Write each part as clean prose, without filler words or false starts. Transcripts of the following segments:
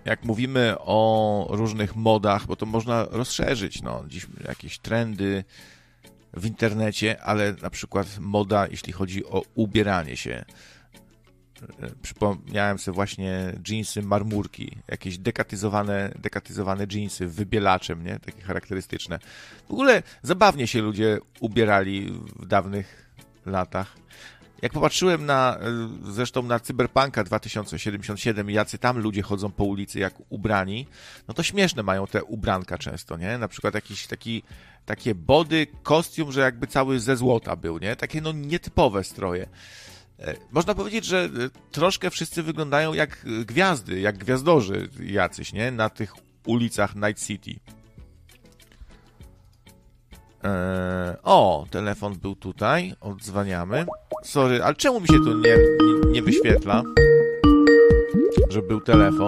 jak mówimy o różnych modach, bo to można rozszerzyć, no, dziś jakieś trendy w internecie, ale na przykład moda, jeśli chodzi o ubieranie się. Przypomniałem sobie właśnie dżinsy marmurki, jakieś dekatyzowane dżinsy wybielaczem, nie? Takie charakterystyczne. W ogóle zabawnie się ludzie ubierali w dawnych latach. Jak popatrzyłem zresztą na Cyberpunka 2077, jacy tam ludzie chodzą po ulicy jak ubrani, no to śmieszne mają te ubranka często, nie? Na przykład jakiś takie body, kostium, że jakby cały ze złota był, nie? Takie no nietypowe stroje. Można powiedzieć, że troszkę wszyscy wyglądają jak gwiazdy, jak gwiazdorzy jacyś, nie? Na tych ulicach Night City. Telefon był tutaj, odzwaniamy. Sorry, ale czemu mi się tu nie wyświetla, że był telefon?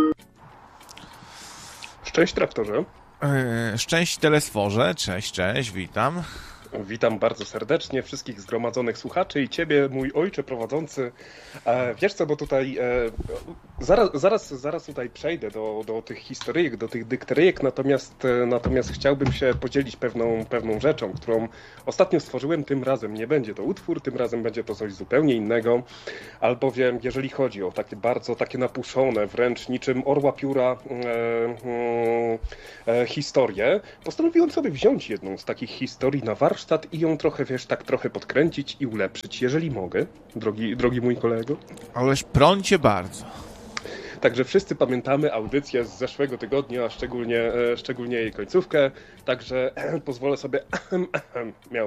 Szczęść traktorze. Szczęść telesforze, cześć, witam. Witam bardzo serdecznie wszystkich zgromadzonych słuchaczy i ciebie, mój ojcze prowadzący. Wiesz co, bo tutaj zaraz tutaj przejdę do tych historyjek, do tych dykteryjek, natomiast chciałbym się podzielić pewną rzeczą, którą ostatnio stworzyłem. Tym razem nie będzie to utwór, tym razem będzie to coś zupełnie innego, albowiem jeżeli chodzi o takie napuszone, wręcz niczym orła pióra historie, postanowiłem sobie wziąć jedną z takich historii na warsztat i ją trochę, trochę podkręcić i ulepszyć, jeżeli mogę, drogi mój kolego. Ależ prącie bardzo. Także wszyscy pamiętamy audycję z zeszłego tygodnia, szczególnie jej końcówkę, także pozwolę sobie miał.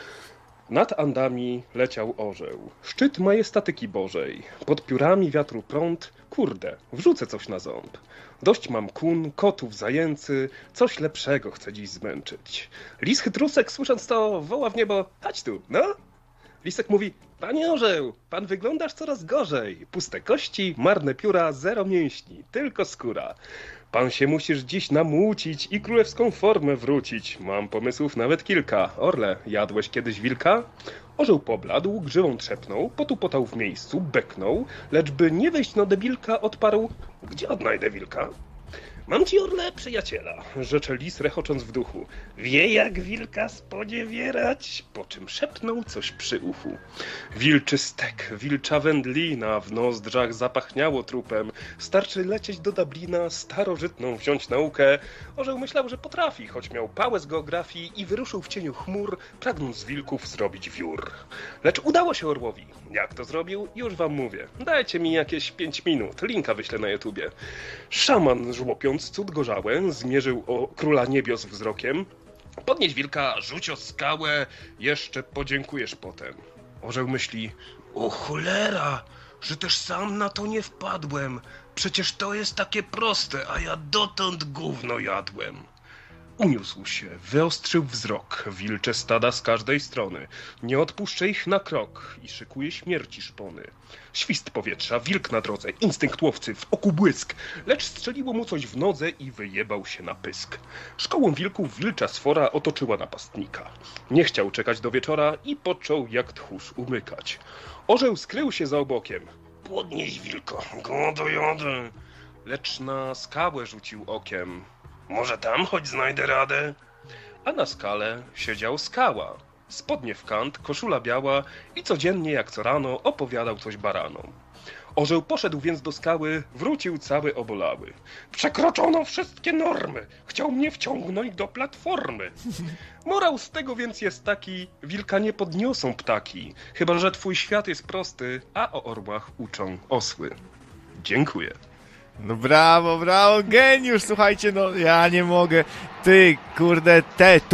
Nad Andami leciał orzeł, szczyt majestatyki Bożej, pod piórami wiatru prąd, kurde, wrzucę coś na ząb. Dość mam kun, kotów zajęcy, coś lepszego chcę dziś zmęczyć. Lis chytrusek, słysząc to, woła w niebo, chodź tu, no? Lisek mówi, panie orzeł, pan wyglądasz coraz gorzej. Puste kości, marne pióra, zero mięśni, tylko skóra. Pan się musisz dziś namucić i królewską formę wrócić. Mam pomysłów nawet kilka. Orle, jadłeś kiedyś wilka? Orzeł pobladł, grzywą trzepnął, potupotał w miejscu, beknął, lecz by nie wejść na debilka, odparł, gdzie odnajdę wilka? Mam ci, orle, przyjaciela, rzecze lis, rechocząc w duchu. Wie, jak wilka spodziewierać, po czym szepnął coś przy uchu. Wilczy stek, wilcza wędlina, w nozdrzach zapachniało trupem. Starczy lecieć do Dublina, starożytną wziąć naukę. Orzeł myślał, że potrafi, choć miał pałę z geografii i wyruszył w cieniu chmur, pragnąc z wilków zrobić wiór. Lecz udało się orłowi. Jak to zrobił? Już wam mówię. Dajcie mi jakieś 5 minut, linka wyślę na YouTubie. Szaman, żłopiąc cud gorzałe, zmierzył o króla niebios wzrokiem. Podnieś wilka, rzuć o skałę, jeszcze podziękujesz potem. Orzeł myśli, o cholera, że też sam na to nie wpadłem. Przecież to jest takie proste, a ja dotąd gówno jadłem. Uniósł się, wyostrzył wzrok, wilcze stada z każdej strony. Nie odpuszczę ich na krok i szykuje śmierci szpony. Świst powietrza, wilk na drodze, instynkt łowcy, w oku błysk. Lecz strzeliło mu coś w nodze i wyjebał się na pysk. Szkołą wilków wilcza swora otoczyła napastnika. Nie chciał czekać do wieczora i począł jak tchórz umykać. Orzeł skrył się za obokiem. Podnieś wilko, go dojadę. Lecz na skałę rzucił okiem. Może tam choć znajdę radę? A na skale siedział skała. Spodnie w kant, koszula biała i codziennie jak co rano opowiadał coś baranom. Orzeł poszedł więc do skały, wrócił cały obolały. Przekroczono wszystkie normy, chciał mnie wciągnąć do platformy. Morał z tego więc jest taki, wilka nie podniosą ptaki, chyba że twój świat jest prosty, a o orłach uczą osły. Dziękuję. No brawo, geniusz, słuchajcie, no ja nie mogę. Ty, kurde,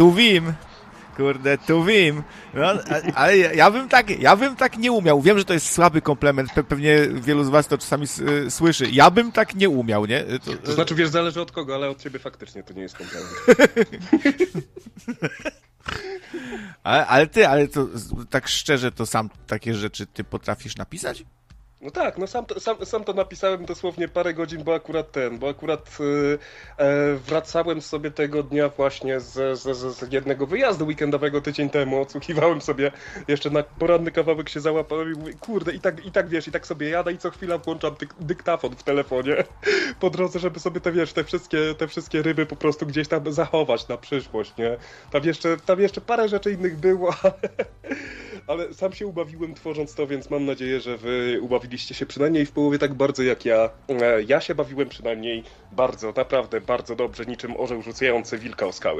tu wim. No, ale ja bym tak nie umiał. Wiem, że to jest słaby komplement, pewnie wielu z was to czasami słyszy. Ja bym tak nie umiał, nie? To znaczy, wiesz, zależy od kogo, ale od ciebie faktycznie to nie jest komplement. ale to tak szczerze, to sam takie rzeczy ty potrafisz napisać? No tak, no sam to napisałem dosłownie parę godzin, bo akurat wracałem sobie tego dnia właśnie z jednego wyjazdu weekendowego tydzień temu, odsłuchiwałem sobie jeszcze na poranny kawałek się załapałem i mówię, kurde, i tak wiesz, i tak sobie jadę i co chwila włączam dyktafon w telefonie po drodze, żeby sobie te wszystkie ryby po prostu gdzieś tam zachować na przyszłość, nie? Tam jeszcze parę rzeczy innych było, ale sam się ubawiłem tworząc to, więc mam nadzieję, że wy ubawiliście się przynajmniej w połowie tak bardzo jak ja. Ja się bawiłem przynajmniej bardzo, naprawdę bardzo dobrze, niczym orzeł rzucający wilka o skały.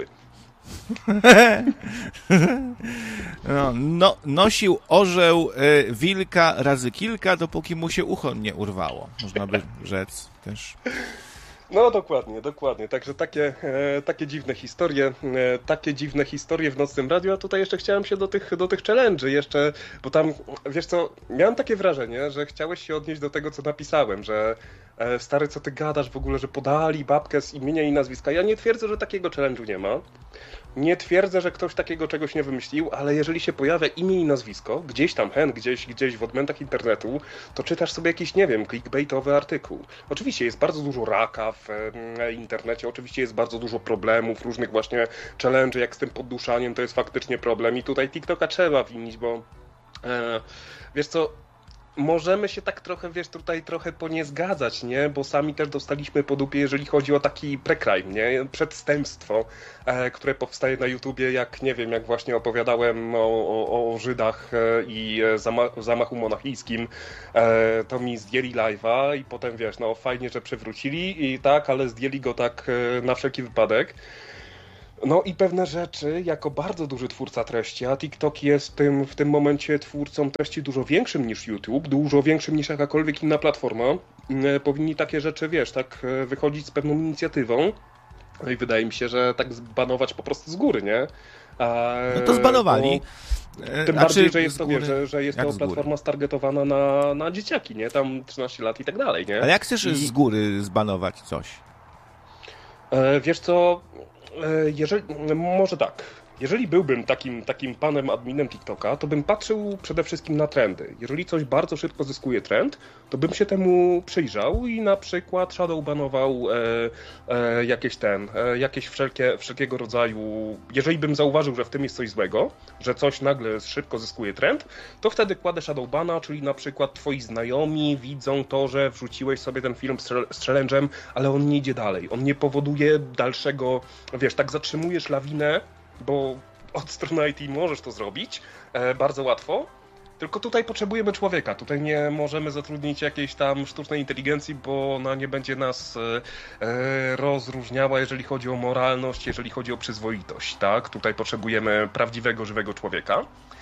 Nosił orzeł wilka razy kilka, dopóki mu się ucho nie urwało. Można by rzec też. No dokładnie. Także takie dziwne historie w Nocnym Radiu, a tutaj jeszcze chciałem się do tych challenge'y jeszcze, bo tam, wiesz co, miałem takie wrażenie, że chciałeś się odnieść do tego, co napisałem, że stary, co ty gadasz w ogóle, że podali babkę z imienia i nazwiska. Ja nie twierdzę, że takiego challenge'u nie ma. Nie twierdzę, że ktoś takiego czegoś nie wymyślił, ale jeżeli się pojawia imię i nazwisko, gdzieś tam gdzieś w odmętach internetu, to czytasz sobie jakiś, nie wiem, clickbaitowy artykuł. Oczywiście jest bardzo dużo raka w internecie, oczywiście jest bardzo dużo problemów, różnych właśnie challenge, jak z tym podduszaniem, to jest faktycznie problem i tutaj TikToka trzeba winić, bo wiesz co, możemy się tak trochę, wiesz, tutaj trochę poniezgadzać, nie? Bo sami też dostaliśmy po dupie, jeżeli chodzi o taki precrime, nie? Przestępstwo, które powstaje na YouTubie, jak, nie wiem, jak właśnie opowiadałem o Żydach i zamachu monachijskim, to mi zdjęli live'a i potem, wiesz, no fajnie, że przywrócili i tak, ale zdjęli go tak na wszelki wypadek. No i pewne rzeczy, jako bardzo duży twórca treści, a TikTok jest w tym momencie twórcą treści dużo większym niż YouTube, dużo większym niż jakakolwiek inna platforma, powinni takie rzeczy, wiesz, tak wychodzić z pewną inicjatywą. No i wydaje mi się, że tak zbanować po prostu z góry, nie? No to zbanowali. Tym bardziej, że jest to, wiesz, że jest to platforma stargetowana na dzieciaki, nie? Tam 13 lat i tak dalej, nie? Ale jak chcesz z góry zbanować coś? Wiesz co... Może tak. Jeżeli byłbym takim panem adminem TikToka, to bym patrzył przede wszystkim na trendy. Jeżeli coś bardzo szybko zyskuje trend, to bym się temu przyjrzał i na przykład shadowbanował jakieś wszelkiego rodzaju... Jeżeli bym zauważył, że w tym jest coś złego, że coś nagle szybko zyskuje trend, to wtedy kładę shadowbana, czyli na przykład twoi znajomi widzą to, że wrzuciłeś sobie ten film z challenge'em, ale on nie idzie dalej. On nie powoduje dalszego... Wiesz, tak zatrzymujesz lawinę, bo od strony IT możesz to zrobić bardzo łatwo, tylko tutaj potrzebujemy człowieka. Tutaj nie możemy zatrudnić jakiejś tam sztucznej inteligencji, bo ona nie będzie nas rozróżniała, jeżeli chodzi o moralność, jeżeli chodzi o przyzwoitość, tak? Tutaj potrzebujemy prawdziwego, żywego człowieka.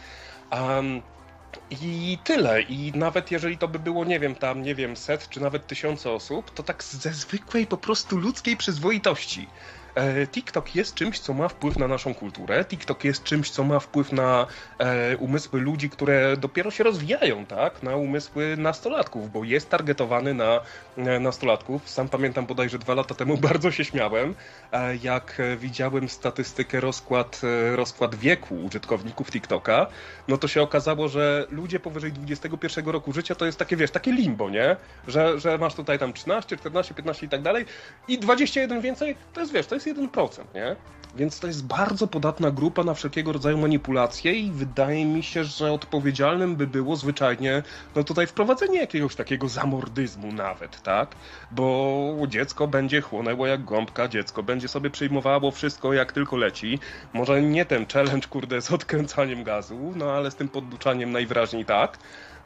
I tyle. I nawet jeżeli to by było, nie wiem, 100 czy nawet 1000 osób, to tak ze zwykłej po prostu ludzkiej przyzwoitości. TikTok jest czymś, co ma wpływ na naszą kulturę. TikTok jest czymś, co ma wpływ na umysły ludzi, które dopiero się rozwijają, tak? Na umysły nastolatków, bo jest targetowany na nastolatków. Sam pamiętam bodajże 2 lata temu bardzo się śmiałem, jak widziałem statystykę, rozkład wieku użytkowników TikToka, no to się okazało, że ludzie powyżej 21 roku życia to jest takie, wiesz, takie limbo, nie? Że masz tutaj tam 13, 14, 15 i tak dalej i 21 więcej, to jest, wiesz, to jest 1%, nie? Więc to jest bardzo podatna grupa na wszelkiego rodzaju manipulacje i wydaje mi się, że odpowiedzialnym by było zwyczajnie, no tutaj wprowadzenie jakiegoś takiego zamordyzmu nawet, tak? Bo dziecko będzie chłonęło jak gąbka, dziecko będzie sobie przyjmowało wszystko jak tylko leci. Może nie ten challenge, kurde, z odkręcaniem gazu, no ale z tym podduczaniem najwyraźniej tak.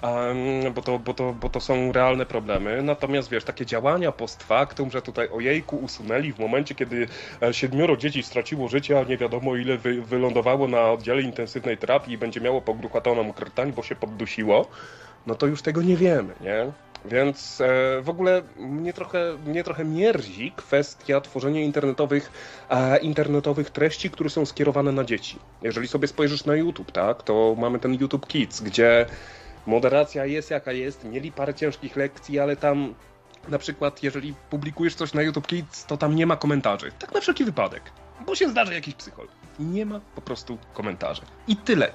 Bo to są realne problemy. Natomiast wiesz, takie działania post factum, że tutaj ojejku usunęli w momencie, kiedy 7 dzieci straciło życie, a nie wiadomo ile wylądowało na oddziale intensywnej terapii i będzie miało pogruchatoną krtań, bo się poddusiło, no to już tego nie wiemy, nie? Więc w ogóle mnie trochę mierzi kwestia tworzenia internetowych treści, które są skierowane na dzieci. Jeżeli sobie spojrzysz na YouTube, tak, to mamy ten YouTube Kids, gdzie moderacja jest jaka jest, mieli parę ciężkich lekcji, ale tam na przykład jeżeli publikujesz coś na YouTube Kids, to tam nie ma komentarzy. Tak na wszelki wypadek, bo się zdarzy jakiś psychol. Nie ma po prostu komentarzy. I tyle. I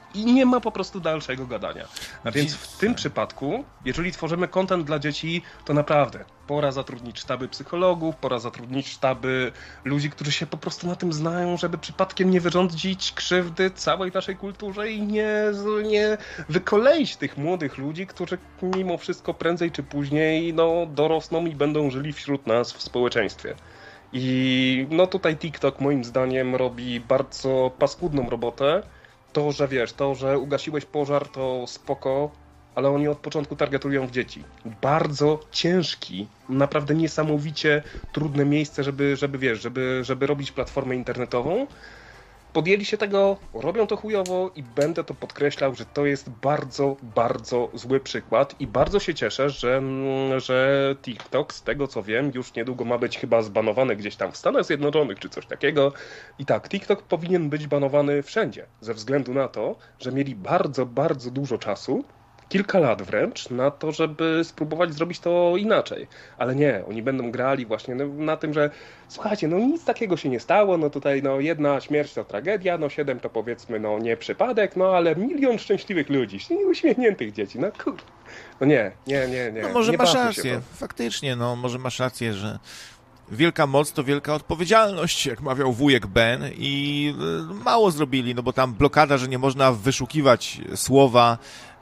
i nie ma po prostu dalszego gadania. A więc w tym przypadku, jeżeli tworzymy content dla dzieci, to naprawdę pora zatrudnić sztaby psychologów, pora zatrudnić sztaby ludzi, którzy się po prostu na tym znają, żeby przypadkiem nie wyrządzić krzywdy całej naszej kulturze i nie wykoleić tych młodych ludzi, którzy mimo wszystko prędzej czy później dorosną i będą żyli wśród nas w społeczeństwie. I tutaj TikTok moim zdaniem robi bardzo paskudną robotę. To, że ugasiłeś pożar, to spoko, ale oni od początku targetują w dzieci. Bardzo ciężki, naprawdę niesamowicie trudne miejsce, żeby robić platformę internetową. Podjęli się tego, robią to chujowo i będę to podkreślał, że to jest bardzo, bardzo zły przykład i bardzo się cieszę, że TikTok, z tego co wiem, już niedługo ma być chyba zbanowany gdzieś tam w Stanach Zjednoczonych czy coś takiego. I tak, TikTok powinien być banowany wszędzie, ze względu na to, że mieli bardzo, bardzo dużo czasu, kilka lat wręcz, na to, żeby spróbować zrobić to inaczej. Ale nie, oni będą grali właśnie na tym, że słuchajcie, nic takiego się nie stało, tutaj jedna śmierć to tragedia, 7 to powiedzmy nie przypadek, ale 1 milion szczęśliwych ludzi, uśmiechniętych dzieci, kurde. Nie. Może nie masz rację, faktycznie, może masz rację, że wielka moc to wielka odpowiedzialność, jak mawiał wujek Ben i mało zrobili, bo tam blokada, że nie można wyszukiwać słowa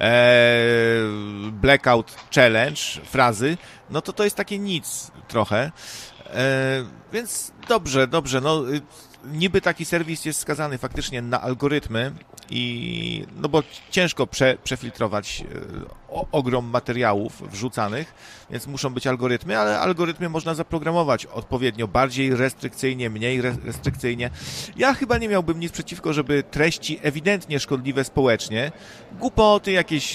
blackout challenge, frazy, to jest takie nic trochę, więc dobrze, niby taki serwis jest skazany faktycznie na algorytmy i bo ciężko przefiltrować ogrom materiałów wrzucanych, więc muszą być algorytmy, ale algorytmy można zaprogramować odpowiednio, bardziej restrykcyjnie, mniej restrykcyjnie. Ja chyba nie miałbym nic przeciwko, żeby treści ewidentnie szkodliwe społecznie, głupoty, jakieś